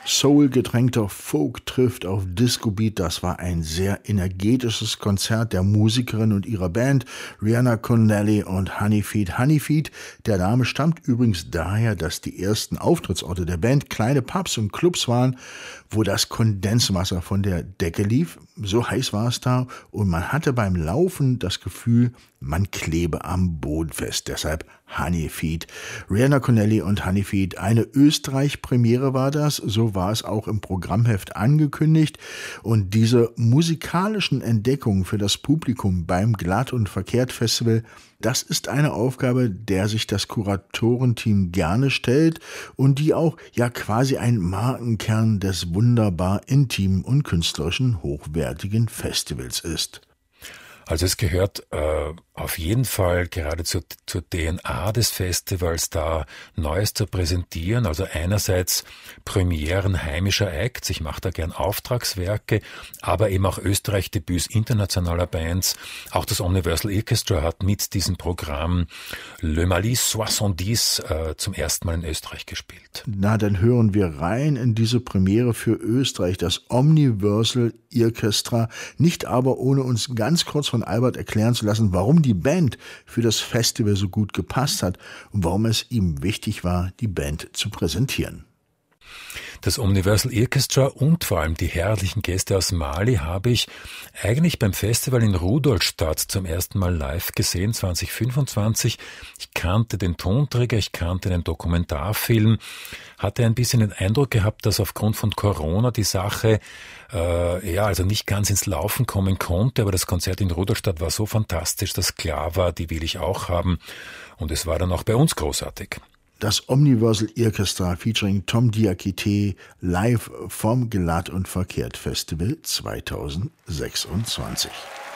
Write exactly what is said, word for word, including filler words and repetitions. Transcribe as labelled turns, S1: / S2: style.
S1: Soul-getränkter Folk trifft auf Disco-Beat. Das war ein sehr energetisches Konzert der Musikerin und ihrer Band Rihanna Connelly und Honeyfeet. Honeyfeet, der Name stammt übrigens daher, dass die ersten Auftrittsorte der Band kleine Pubs und Clubs waren, wo das Kondenswasser von der Decke lief. So heiß war es da und man hatte beim Laufen das Gefühl, man klebe am Boden fest. Deshalb Honeyfeet. Rihanna Connelly und Honeyfeet. Eine Österreich-Premiere war das. So war es auch im Programmheft angekündigt. Und diese musikalischen Entdeckungen für das Publikum beim Glatt und Verkehrt Festival, das ist eine Aufgabe, der sich das Kuratorenteam gerne stellt und die auch ja quasi ein Markenkern des wunderbar intimen und künstlerischen hochwertigen Festivals ist.
S2: Also es gehört äh, auf jeden Fall gerade zur, zur D N A des Festivals, da Neues zu präsentieren. Also einerseits Premieren heimischer Acts, ich mache da gern Auftragswerke, aber eben auch Österreich-Debüts internationaler Bands. Auch das Omniversal Orchestra hat mit diesem Programm Le Malice soixante-dix äh, zum ersten Mal in Österreich gespielt.
S1: Na, dann hören wir rein in diese Premiere für Österreich, das Omniversal Orchestra, nicht aber ohne uns ganz kurz von Albert erklären zu lassen, warum die Band für das Festival so gut gepasst hat und warum es ihm wichtig war, die Band zu präsentieren.
S2: Das Omniversal Orchestra und vor allem die herrlichen Gäste aus Mali habe ich eigentlich beim Festival in Rudolstadt zum ersten Mal live gesehen, zwanzig fünfundzwanzig. Ich kannte den Tonträger, ich kannte den Dokumentarfilm, hatte ein bisschen den Eindruck gehabt, dass aufgrund von Corona die Sache äh, ja also nicht ganz ins Laufen kommen konnte, aber das Konzert in Rudolstadt war so fantastisch, dass klar war, die will ich auch haben und es war dann auch bei uns großartig.
S1: Das Omniversal Orchestra featuring Tom Diakité live vom Glatt und Verkehrt Festival zweitausendsechsundzwanzig.